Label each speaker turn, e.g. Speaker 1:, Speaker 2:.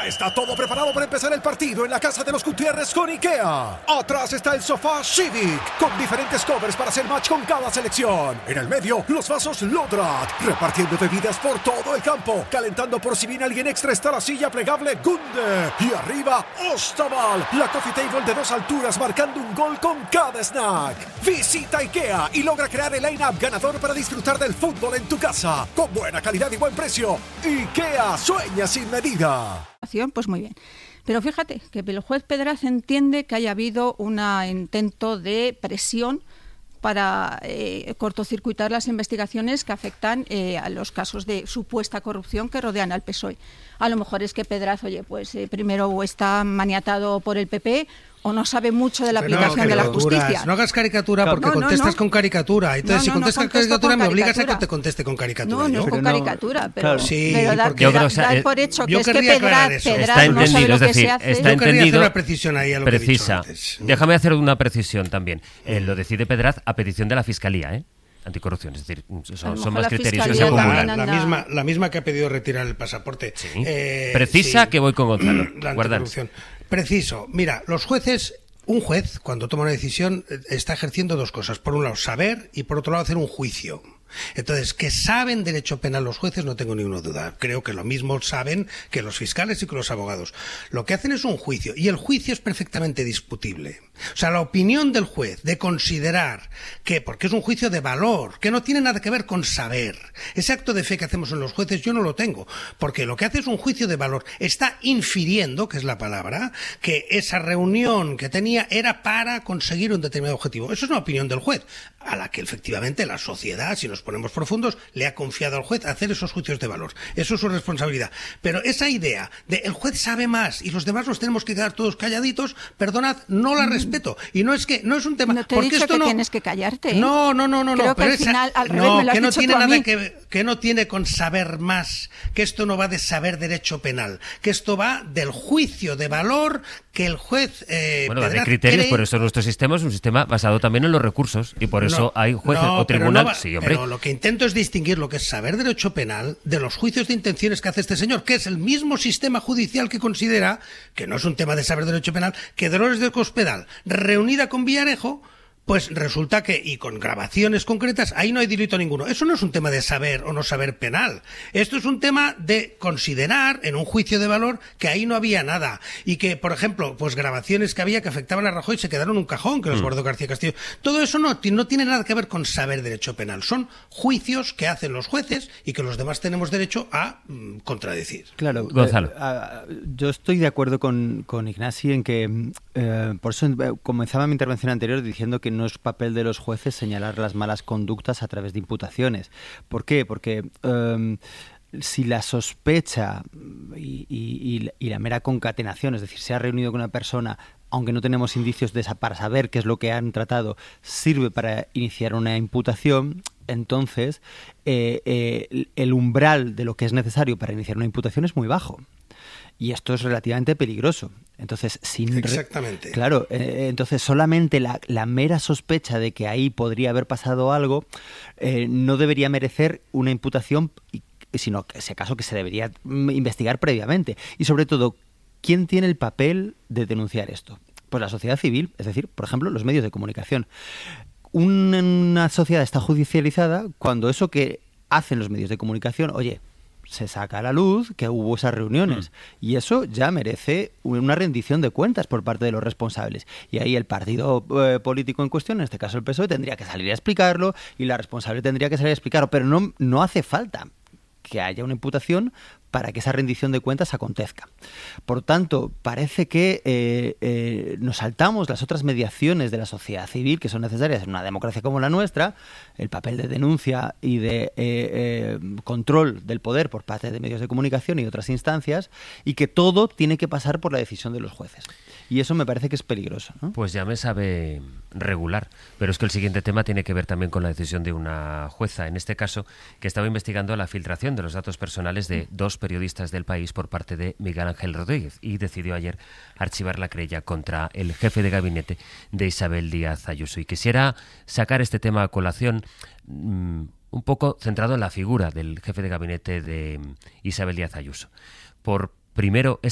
Speaker 1: Ya está todo preparado para empezar el partido en la casa de los Gutiérrez con IKEA. Atrás está el sofá Civic, con diferentes covers para hacer match con cada selección. En el medio, los vasos Lodrat, repartiendo bebidas por todo el campo. Calentando por si viene alguien extra está la silla plegable Gunde. Y arriba, Ostaval, la coffee table de 2 alturas marcando un gol con cada snack. Visita IKEA y logra crear el line-up ganador para disfrutar del fútbol en tu casa. Con buena calidad y buen precio. IKEA, sueña sin medida.
Speaker 2: Pues muy bien. Pero fíjate que el juez Pedraz entiende que haya habido un intento de presión para cortocircuitar las investigaciones que afectan a los casos de supuesta corrupción que rodean al PSOE. A lo mejor es que Pedraz, primero o está maniatado por el PP o no sabe mucho de la aplicación de la justicia.
Speaker 3: No hagas caricatura porque contestas con caricatura. Entonces, si contestas con caricatura, me obligas a que te conteste con caricatura.
Speaker 2: No con caricatura, pero,
Speaker 3: claro. Sí,
Speaker 2: pero dar por hecho que es que Pedraz
Speaker 4: está entendido,
Speaker 2: no sabe lo
Speaker 4: es decir,
Speaker 2: que se hace.
Speaker 4: está
Speaker 3: Yo querría
Speaker 4: entendido.
Speaker 3: hacer una precisión ahí a lo
Speaker 4: precisa.
Speaker 3: que he dicho antes.
Speaker 4: Déjame hacer una precisión también. Lo decide Pedraz a petición de la Fiscalía, anticorrupción, es decir, son más criterios que se acumulan.
Speaker 3: La misma que ha pedido retirar el pasaporte.
Speaker 4: Sí. Precisa que voy con Gonzalo.
Speaker 3: La anticorrupción. Preciso. Mira, los jueces... Un juez, cuando toma una decisión, está ejerciendo 2 cosas. Por un lado, saber, y por otro lado, hacer un juicio. Entonces, que saben derecho penal los jueces, no tengo ninguna duda. Creo que lo mismo saben que los fiscales y que los abogados. Lo que hacen es un juicio, y el juicio es perfectamente discutible. O sea, la opinión del juez de considerar que, porque es un juicio de valor, que no tiene nada que ver con saber. Ese acto de fe que hacemos en los jueces yo no lo tengo, porque lo que hace es un juicio de valor. Está infiriendo, que es la palabra, que esa reunión que tenía era para conseguir un determinado objetivo. Eso es una opinión del juez, a la que efectivamente la sociedad, si nos ponemos profundos, le ha confiado al juez hacer esos juicios de valor. Eso es su responsabilidad. Pero esa idea de el juez sabe más y los demás nos tenemos que quedar todos calladitos, perdonad, no la respeto. Y no es un tema...
Speaker 2: No te he dicho que tienes que callarte.
Speaker 3: No.
Speaker 2: Creo que al final, al revés, me lo has
Speaker 3: que no
Speaker 2: dicho
Speaker 3: tiene
Speaker 2: tú a
Speaker 3: nada
Speaker 2: mí.
Speaker 3: que no tiene con saber más, que esto no va de saber derecho penal, que esto va del juicio de valor que el juez
Speaker 4: va de criterios, por eso nuestro sistema es un sistema basado también en los recursos y por eso hay jueces o tribunal.
Speaker 3: Pero lo que intento es distinguir lo que es saber derecho penal de los juicios de intenciones que hace este señor, que es el mismo sistema judicial que considera que no es un tema de saber derecho penal, que Dolores de Cospedal, reunida con Villarejo, pues resulta que, y con grabaciones concretas, ahí no hay delito ninguno. Eso no es un tema de saber o no saber penal. Esto es un tema de considerar en un juicio de valor que ahí no había nada. Y que, por ejemplo, pues grabaciones que había que afectaban a Rajoy se quedaron en un cajón, que los guardó García Castillo. Todo eso no tiene nada que ver con saber derecho penal. Son juicios que hacen los jueces y que los demás tenemos derecho a contradecir.
Speaker 5: Claro,
Speaker 4: Gonzalo.
Speaker 5: Yo estoy de acuerdo con Ignasi en que, por eso comenzaba mi intervención anterior diciendo que no es papel de los jueces señalar las malas conductas a través de imputaciones. ¿Por qué? Porque si la sospecha y la mera concatenación, es decir, se ha reunido con una persona, aunque no tenemos indicios para saber qué es lo que han tratado, sirve para iniciar una imputación, entonces el umbral de lo que es necesario para iniciar una imputación es muy bajo. Y esto es relativamente peligroso. Entonces,
Speaker 3: Exactamente.
Speaker 5: Claro, entonces solamente la mera sospecha de que ahí podría haber pasado algo no debería merecer una imputación, sino que, si acaso, que se debería investigar previamente. Y sobre todo, ¿quién tiene el papel de denunciar esto? Pues la sociedad civil, es decir, por ejemplo, los medios de comunicación. Una sociedad está judicializada cuando eso que hacen los medios de comunicación, se saca a la luz que hubo esas reuniones y eso ya merece una rendición de cuentas por parte de los responsables. Y ahí el partido político en cuestión, en este caso el PSOE, tendría que salir a explicarlo y la responsable tendría que salir a explicarlo, pero no hace falta que haya una imputación para que esa rendición de cuentas acontezca. Por tanto, parece que nos saltamos las otras mediaciones de la sociedad civil que son necesarias en una democracia como la nuestra, el papel de denuncia y de control del poder por parte de medios de comunicación y otras instancias, y que todo tiene que pasar por la decisión de los jueces. Y eso me parece que es peligroso, ¿no?
Speaker 4: Pues ya me sabe regular, pero es que el siguiente tema tiene que ver también con la decisión de una jueza, en este caso, que estaba investigando la filtración de los datos personales de 2 periodistas del País por parte de Miguel Ángel Rodríguez y decidió ayer archivar la querella contra el jefe de gabinete de Isabel Díaz Ayuso. Y quisiera sacar este tema a colación un poco centrado en la figura del jefe de gabinete de Isabel Díaz Ayuso. Primero,